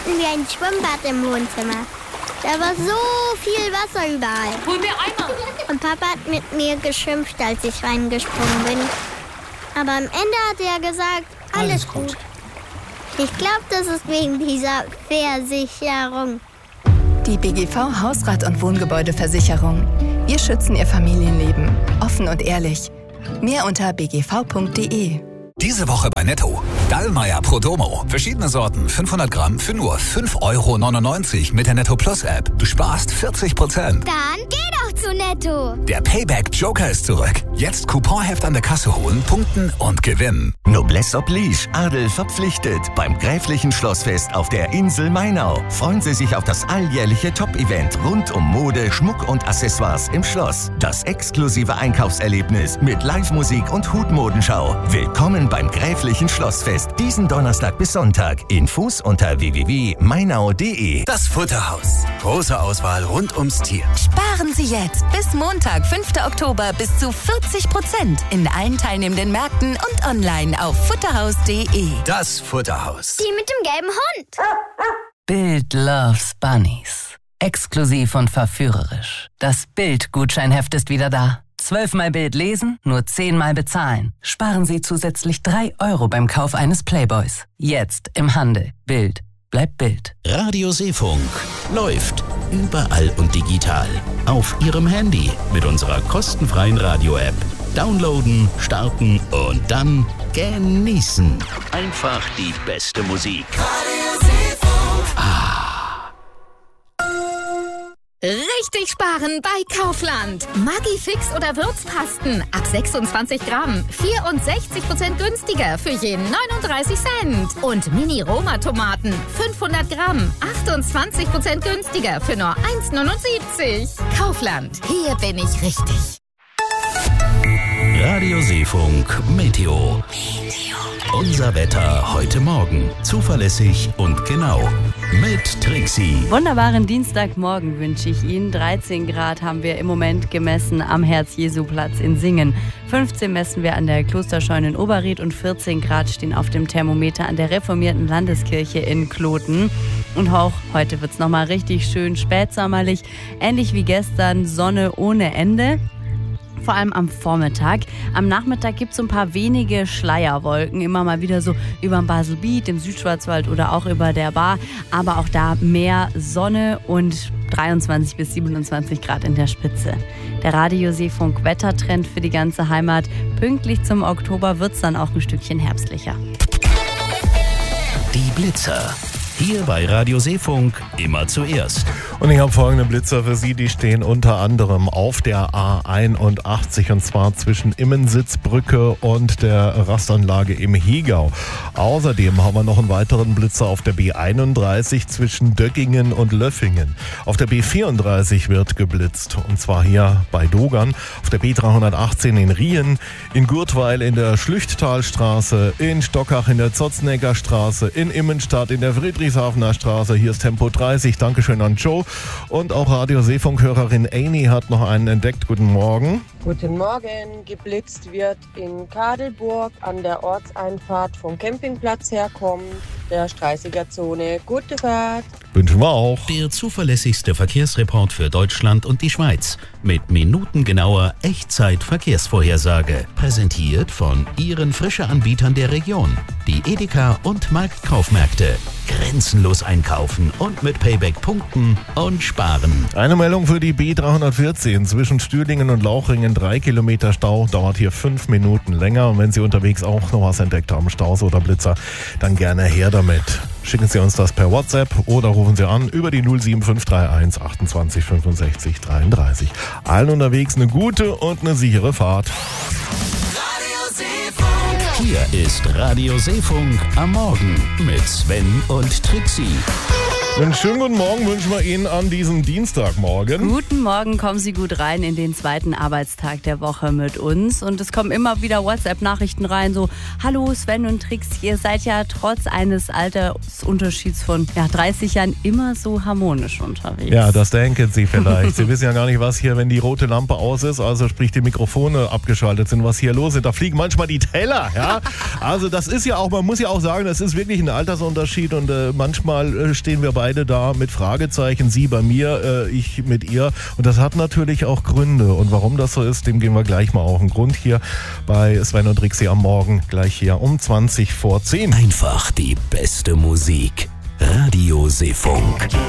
hatten wir ein Schwimmbad im Wohnzimmer. Da war so viel Wasser überall. Hol mir Eimer. Und Papa hat mit mir geschimpft, als ich reingesprungen bin. Aber am Ende hat er gesagt, alles gut. Ich glaube, das ist wegen dieser Versicherung. Die BGV Hausrat- und Wohngebäudeversicherung. Wir schützen Ihr Familienleben. Offen und ehrlich. Mehr unter bgv.de. Diese Woche bei Netto. Dallmayr Prodomo. Verschiedene Sorten, 500 Gramm für nur 5,99 € mit der Netto Plus App. Du sparst 40%. Dann geh doch zu Netto. Der Payback Joker ist zurück. Jetzt Couponheft an der Kasse holen, punkten und gewinnen. Noblesse oblige. Adel verpflichtet. Beim Gräflichen Schlossfest auf der Insel Mainau. Freuen Sie sich auf das alljährliche Top-Event rund um Mode, Schmuck und Accessoires im Schloss. Das exklusive Einkaufserlebnis mit Live-Musik und Hutmodenschau. Willkommen beim Gräflichen Schlossfest. Diesen Donnerstag bis Sonntag. Infos unter www.mainau.de. Das Futterhaus. Große Auswahl rund ums Tier. Sparen Sie jetzt bis Montag, 5. Oktober bis zu 40% in allen teilnehmenden Märkten und online auf futterhaus.de. Das Futterhaus. Die mit dem gelben Hund. Bild loves Bunnies. Exklusiv und verführerisch. Das Bild-Gutscheinheft ist wieder da. 12-mal Bild lesen, nur 10-mal bezahlen. Sparen Sie zusätzlich 3 € beim Kauf eines Playboys. Jetzt im Handel. Bild. Bleibt Bild. Radio Seefunk läuft überall und digital. Auf Ihrem Handy mit unserer kostenfreien Radio-App. Downloaden, starten und dann genießen. Einfach die beste Musik. Radio Seefunk. Richtig sparen bei Kaufland. Maggi-Fix oder Würzpasten ab 26 Gramm. 64% günstiger für je 39 Cent. Und Mini-Roma-Tomaten 500 Gramm. 28% günstiger für nur 1,79. Kaufland. Hier bin ich richtig. Radio Seefunk Meteo. Unser Wetter heute Morgen. Zuverlässig und genau. Mit Trixie. Wunderbaren Dienstagmorgen wünsche ich Ihnen. 13 Grad haben wir im Moment gemessen am Herz-Jesu-Platz in Singen. 15 messen wir an der Klosterscheune in Oberried und 14 Grad stehen auf dem Thermometer an der reformierten Landeskirche in Kloten. Und auch heute wird es nochmal richtig schön spätsommerlich. Ähnlich wie gestern, Sonne ohne Ende. Vor allem am Vormittag. Am Nachmittag gibt es so ein paar wenige Schleierwolken. Immer mal wieder so über dem Baselbiet, im Südschwarzwald oder auch über der Bar. Aber auch da mehr Sonne und 23 bis 27 Grad in der Spitze. Der Radio Seefunk Wettertrend für die ganze Heimat. Pünktlich zum Oktober wird es dann auch ein Stückchen herbstlicher. Die Blitzer. Hier bei Radio Seefunk immer zuerst. Und ich habe folgende Blitzer für Sie, die stehen unter anderem auf der A81 und zwar zwischen Immensitzbrücke und der Rastanlage im Hegau. Außerdem haben wir noch einen weiteren Blitzer auf der B31 zwischen Döckingen und Löffingen. Auf der B34 wird geblitzt und zwar hier bei Dogern, auf der B318 in Rien, in Gurtweil in der Schlüchttalstraße, in Stockach in der Zotznegger Straße, in Immenstadt in der Friedrichshafener Straße. Hier ist Tempo 30. Dankeschön an Joe. Und auch Radio Seefunk-Hörerin Amy hat noch einen entdeckt. Guten Morgen. Guten Morgen. Geblitzt wird in Kadelburg an der Ortseinfahrt vom Campingplatz herkommt, der Streißiger Zone. Gute Fahrt. Wünschen wir auch. Der zuverlässigste Verkehrsreport für Deutschland und die Schweiz. Mit minutengenauer Echtzeit-Verkehrsvorhersage. Präsentiert von Ihren Frische-Anbietern der Region. Die Edeka und Marktkaufmärkte. Grenzenlos einkaufen und mit Payback punkten und sparen. Eine Meldung für die B314 zwischen Stühlingen und Lauchringen. 3 Kilometer Stau, dauert hier 5 Minuten länger. Und wenn Sie unterwegs auch noch was entdeckt haben, Staus oder Blitzer, dann gerne her damit. Schicken Sie uns das per WhatsApp oder rufen Sie an über die 07531 28 65 33. Allen unterwegs eine gute und eine sichere Fahrt. Hier ist Radio Seefunk am Morgen mit Sven und Trixie. Einen schönen guten Morgen wünschen wir Ihnen an diesem Dienstagmorgen. Guten Morgen, kommen Sie gut rein in den zweiten Arbeitstag der Woche mit uns. Und es kommen immer wieder WhatsApp-Nachrichten rein, so: Hallo Sven und Trix, ihr seid ja trotz eines Altersunterschieds von 30 Jahren immer so harmonisch unterwegs. Ja, das denken Sie vielleicht. Sie wissen ja gar nicht, was hier, wenn die rote Lampe aus ist, also sprich die Mikrofone abgeschaltet sind, was hier los ist. Da fliegen manchmal die Teller, ja. Also das ist ja auch, man muss ja auch sagen, das ist wirklich ein Altersunterschied und manchmal stehen wir beide da mit Fragezeichen, sie bei mir, ich mit ihr. Und das hat natürlich auch Gründe. Und warum das so ist, dem gehen wir gleich mal auf den Grund hier bei Sven und Trixie am Morgen, gleich hier um 20 vor 10. Einfach die beste Musik. Radio Seefunk.